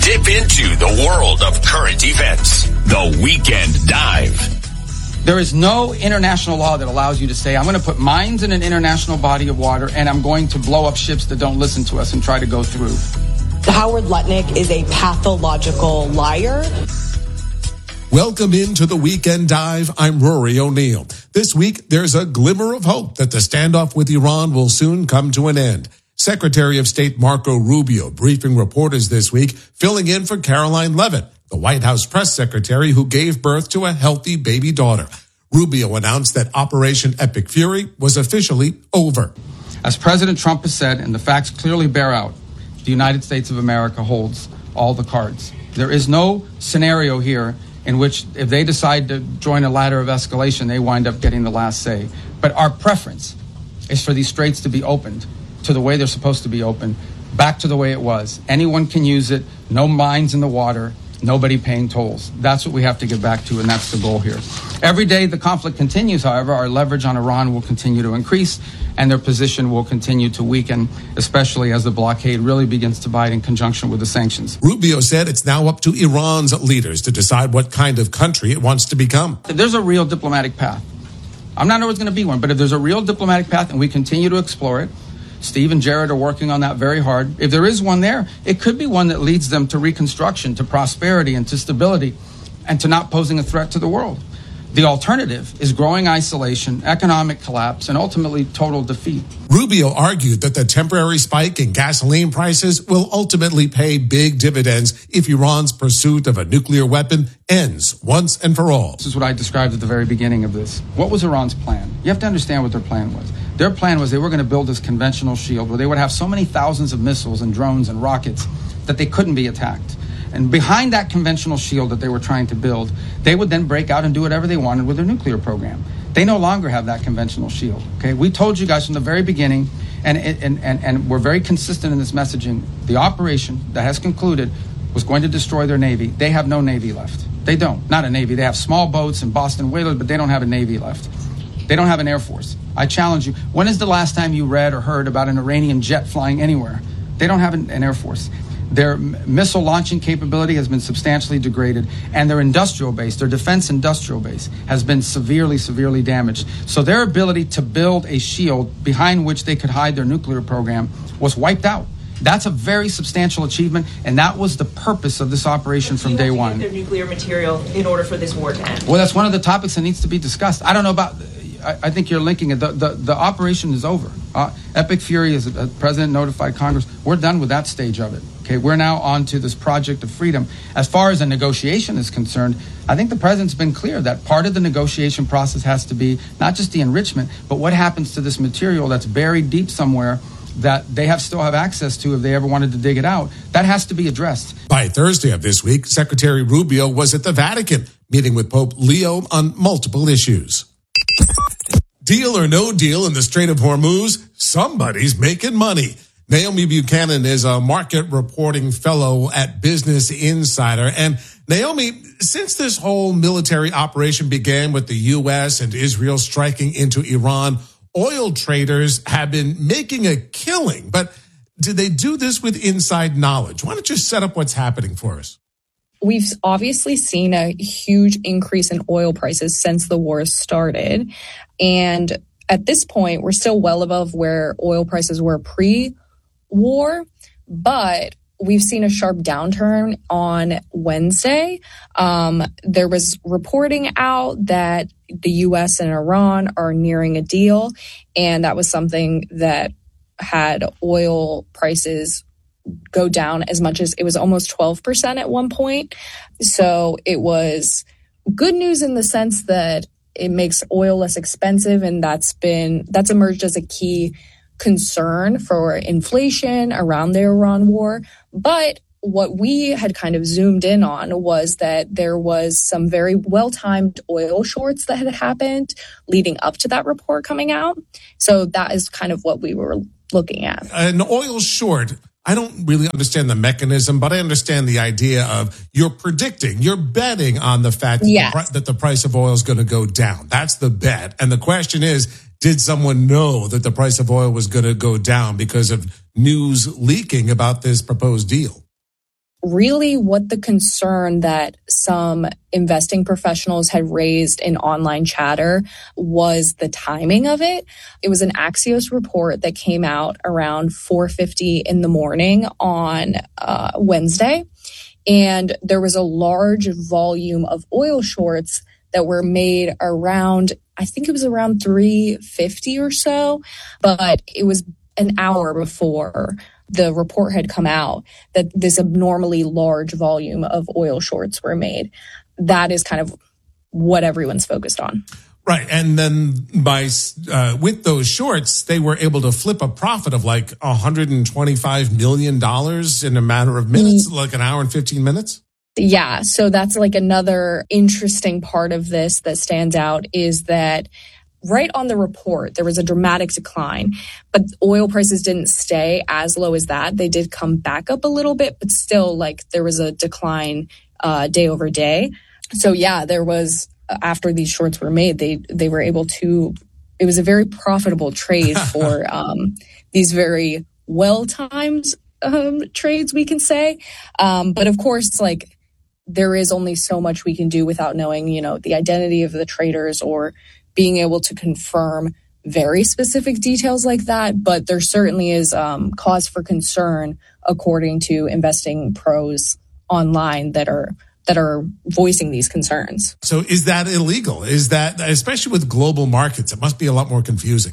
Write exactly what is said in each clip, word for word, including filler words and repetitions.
Dip into the world of current events. The Weekend Dive. There is no international law that allows you to say, I'm going to put mines in an international body of water and I'm going to blow up ships that don't listen to us and try to go through. Howard Lutnick is a pathological liar. Welcome into the Weekend Dive. I'm Rory O'Neill. This week, there's a glimmer of hope that the standoff with Iran will soon come to an end. Secretary of State Marco Rubio briefing reporters this week, filling in for Caroline Leavitt, the White House press secretary who gave birth to a healthy baby daughter. Rubio announced that Operation Epic Fury was officially over. As President Trump has said, and the facts clearly bear out, the United States of America holds all the cards. There is no scenario here in which if they decide to join a ladder of escalation, they wind up getting the last say. But our preference is for these straits to be opened to the way they're supposed to be opened, back to the way it was. Anyone can use it, no mines in the water, nobody paying tolls. That's what we have to get back to, and that's the goal here. Every day the conflict continues, however, our leverage on Iran will continue to increase, and their position will continue to weaken, especially as the blockade really begins to bite in conjunction with the sanctions. Rubio said it's now up to Iran's leaders to decide what kind of country it wants to become. If there's a real diplomatic path, I'm not always going to be one, but if there's a real diplomatic path and we continue to explore it, Steve and Jared are working on that very hard. If there is one there, it could be one that leads them to reconstruction, to prosperity, and to stability, and to not posing a threat to the world. The alternative is growing isolation, economic collapse, and ultimately total defeat. Rubio argued that the temporary spike in gasoline prices will ultimately pay big dividends if Iran's pursuit of a nuclear weapon ends once and for all. This is what I described at the very beginning of this. What was Iran's plan? You have to understand what their plan was. Their plan was they were going to build this conventional shield where they would have so many thousands of missiles and drones and rockets that they couldn't be attacked. And behind that conventional shield that they were trying to build, they would then break out and do whatever they wanted with their nuclear program. They no longer have that conventional shield. Okay, we told you guys from the very beginning, and and and, and we're very consistent in this messaging. The operation that has concluded was going to destroy their Navy. They have no Navy left. They don't. Not a Navy. They have small boats and Boston whalers, but they don't have a Navy left. They don't have an Air Force. I challenge you. When is the last time you read or heard about an Iranian jet flying anywhere? They don't have an, an Air Force. Their m- missile launching capability has been substantially degraded, and their industrial base, their defense industrial base, has been severely, severely damaged. So their ability to build a shield behind which they could hide their nuclear program was wiped out. That's a very substantial achievement, and that was the purpose of this operation from day one. Their nuclear material in order for this war to end. Well, that's one of the topics that needs to be discussed. I don't know about. I, I think you're linking it. The the, the operation is over. Uh, Epic Fury, as the president notified Congress, we're done with that stage of it. Okay, we're now on to this project of freedom. As far as a negotiation is concerned, I think the president's been clear that part of the negotiation process has to be not just the enrichment, but what happens to this material that's buried deep somewhere that they have still have access to if they ever wanted to dig it out. That has to be addressed. By Thursday of this week, Secretary Rubio was at the Vatican, meeting with Pope Leo on multiple issues. Deal or no deal in the Strait of Hormuz, somebody's making money. Naomi Buchanan is a market reporting fellow at Business Insider. And Naomi, since this whole military operation began with the U S and Israel striking into Iran, oil traders have been making a killing. But did they do this with inside knowledge? Why don't you set up what's happening for us? We've obviously seen a huge increase in oil prices since the war started. And at this point, we're still well above where oil prices were pre-war, but we've seen a sharp downturn on Wednesday. Um, there was reporting out that the U S and Iran are nearing a deal, and that was something that had oil prices go down as much as it was almost twelve percent at one point. So it was good news in the sense that it makes oil less expensive, and that's been that's emerged as a key concern for inflation around the Iran war. But what we had kind of zoomed in on was that there was some very well-timed oil shorts that had happened leading up to that report coming out. So that is kind of what we were looking at. An oil short, I don't really understand the mechanism, but I understand the idea of you're predicting, you're betting on the fact that, yes. the, pri- that the price of oil is going to go down. That's the bet. And the question is, did someone know that the price of oil was going to go down because of news leaking about this proposed deal? really what the concern that some investing professionals had raised in online chatter was the timing of it. It was an Axios report that came out around four fifty in the morning on uh, Wednesday. And there was a large volume of oil shorts that were made around, I think it was around three fifty or so, but it was an hour before the report had come out that this abnormally large volume of oil shorts were made. That is kind of what everyone's focused on. Right. And then by uh, with those shorts, they were able to flip a profit of like one hundred twenty-five million dollars in a matter of minutes, mm-hmm. like an hour and fifteen minutes. Yeah. So that's like another interesting part of this that stands out is that right on the report, there was a dramatic decline, but oil prices didn't stay as low as that. They did come back up a little bit, but still like there was a decline uh, day over day. So yeah, there was, after these shorts were made, they, they were able to, it was a very profitable trade for um, these very well-timed um, trades, we can say. Um, but of course, like there is only so much we can do without knowing, you know, the identity of the traders or being able to confirm very specific details like that. But there certainly is um, cause for concern, according to investing pros online that are that are voicing these concerns. So is that illegal? Is that, especially with global markets, it must be a lot more confusing.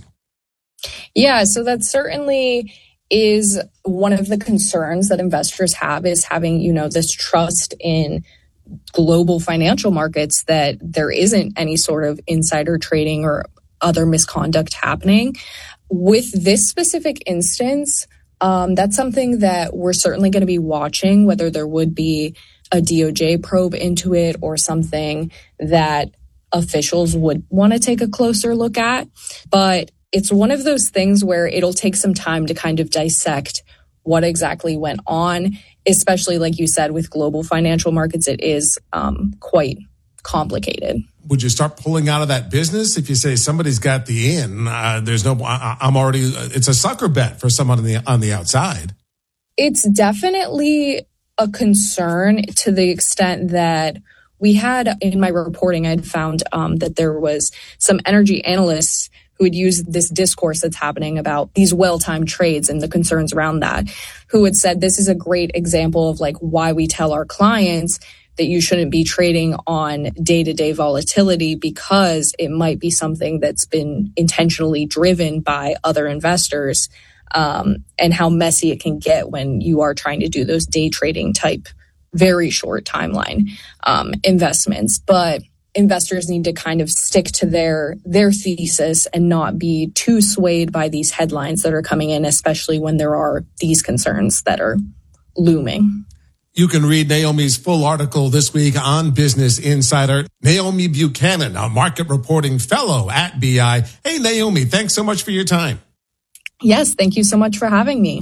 Yeah, so that certainly is one of the concerns that investors have, is having, you know, this trust in global financial markets that there isn't any sort of insider trading or other misconduct happening. With this specific instance, um, that's something that we're certainly going to be watching, whether there would be a D O J probe into it or something that officials would want to take a closer look at. But it's one of those things where it'll take some time to kind of dissect what exactly went on, especially like you said, with global financial markets, it is um, quite complicated. Would you start pulling out of that business if you say somebody's got the in? Uh, there's no, I, I'm already, it's a sucker bet for someone on the on the outside. It's definitely a concern to the extent that we had in my reporting, I'd found um, that there was some energy analysts who had used this discourse that's happening about these well-timed trades and the concerns around that, who had said this is a great example of like why we tell our clients that you shouldn't be trading on day-to-day volatility, because it might be something that's been intentionally driven by other investors, um, and how messy it can get when you are trying to do those day trading type, very short timeline um, investments. But investors need to kind of stick to their their thesis and not be too swayed by these headlines that are coming in, especially when there are these concerns that are looming. You can read Naomi's full article this week on Business Insider. Naomi Buchanan, a market reporting fellow at B I. Hey, Naomi, thanks so much for your time. Yes, thank you so much for having me.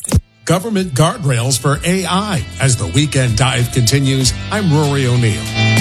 Government guardrails for A I. As the weekend dive continues, I'm Rory O'Neill.